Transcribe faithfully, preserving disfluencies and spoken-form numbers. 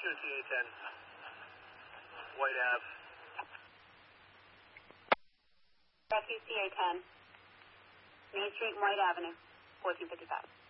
two T A ten, White Ave. Rescue C A ten, Main Street, White Avenue, fourteen fifty-five.